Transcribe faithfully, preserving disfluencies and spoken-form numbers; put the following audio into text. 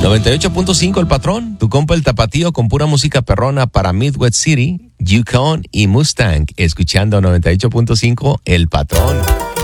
noventa y ocho punto cinco El Patrón, tu compa el Tapatío con pura música perrona para Midwest City, Yukon y Mustang, escuchando noventa y ocho punto cinco El Patrón.